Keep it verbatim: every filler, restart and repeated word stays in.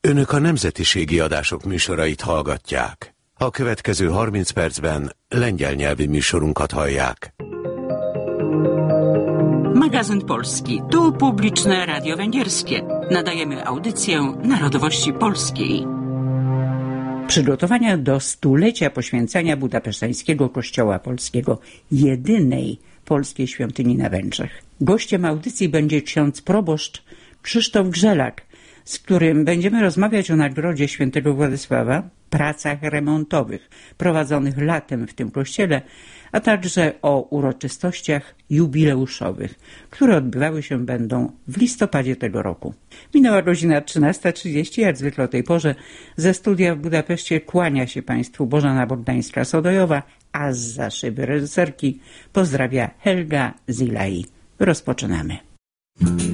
Önök a nemzetiségi adások műsorait hallgatják. A következő harminc percben lengyel nyelvi műsorunkat hallják. Magazyn Polski. Tu publiczne radio węgierskie. Nadajemy audycję narodowości polskiej. Przygotowania do stulecia poświęcenia budapesztańskiego Kościoła Polskiego, jedynej polskiej świątyni na Węgrzech. Gościem audycji będzie ksiądz proboszcz Krzysztof Grzelak, z którym będziemy rozmawiać o nagrodzie świętego Władysława, pracach remontowych prowadzonych latem w tym kościele, a także o uroczystościach jubileuszowych, które odbywały się będą w listopadzie tego roku. Minęła godzina trzynasta trzydzieści, jak zwykle o tej porze ze studia w Budapeszcie kłania się Państwu Bożena Bogdańska-Sodojowa, a zza szyby reżyserki pozdrawia Helga Zilai. Rozpoczynamy.